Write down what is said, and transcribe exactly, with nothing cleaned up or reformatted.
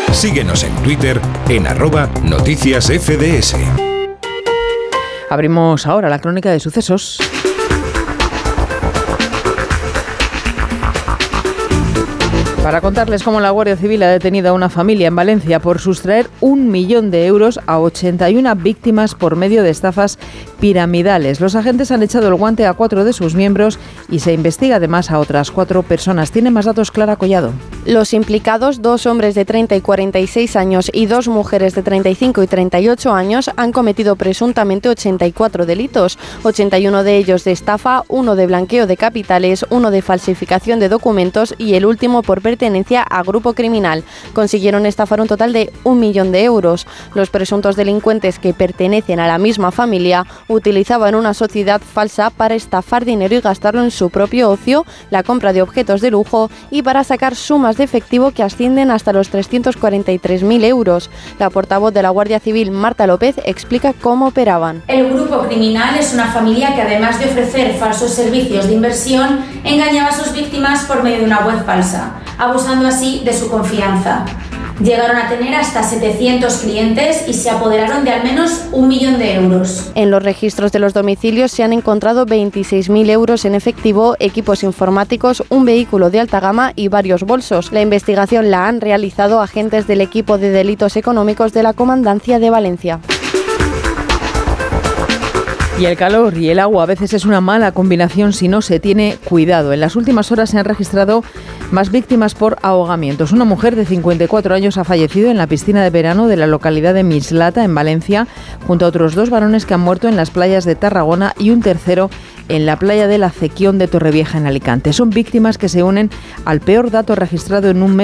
Síguenos en Twitter en arroba noticias F D S. Abrimos ahora la crónica de sucesos. Para contarles cómo la Guardia Civil ha detenido a una familia en Valencia por sustraer un millón de euros a ochenta y una víctimas por medio de estafas piramidales. Los agentes han echado el guante a cuatro de sus miembros y se investiga además a otras cuatro personas. Tiene más datos Clara Collado. Los implicados, dos hombres de treinta y cuarenta y seis años y dos mujeres de treinta y cinco y treinta y ocho años, han cometido presuntamente ochenta y cuatro delitos, ochenta y uno de ellos de estafa, uno de blanqueo de capitales, uno de falsificación de documentos y el último por pertenencia a grupo criminal. Consiguieron estafar un total de un millón de euros. Los presuntos delincuentes, que pertenecen a la misma familia, utilizaban una sociedad falsa para estafar dinero y gastarlo en su propio ocio, la compra de objetos de lujo y para sacar sumas de efectivo que ascienden hasta los trescientos cuarenta y tres mil euros. La portavoz de la Guardia Civil, Marta López, explica cómo operaban. El grupo criminal es una familia que, además de ofrecer falsos servicios de inversión, engañaba a sus víctimas por medio de una web falsa, abusando así de su confianza. Llegaron a tener hasta setecientos clientes y se apoderaron de al menos un millón de euros. En los registros de los domicilios se han encontrado veintiséis mil euros en efectivo, equipos informáticos, un vehículo de alta gama y varios bolsos. La investigación la han realizado agentes del equipo de delitos económicos de la Comandancia de Valencia. Y el calor y el agua a veces es una mala combinación si no se tiene cuidado. En las últimas horas se han registrado más víctimas por ahogamientos. Una mujer de cincuenta y cuatro años ha fallecido en la piscina de verano de la localidad de Mislata, en Valencia, junto a otros dos varones que han muerto en las playas de Tarragona y un tercero en la playa de la Cequión de Torrevieja, en Alicante. Son víctimas que se unen al peor dato registrado en un mes